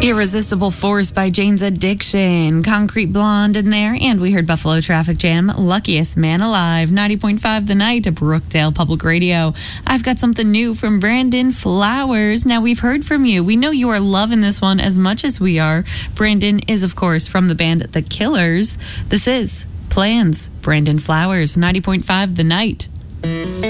Irresistible Force by Jane's Addiction, Concrete Blonde in there, and we heard Buffalo Traffic Jam, Luckiest Man Alive, 90.5 The Night, Brookdale Public Radio. I've got something new from Brandon Flowers. Now, we've heard from you. We know you are loving this one as much as we are. Brandon is, of course, from the band The Killers. This is Plans, Brandon Flowers, 90.5 The Night.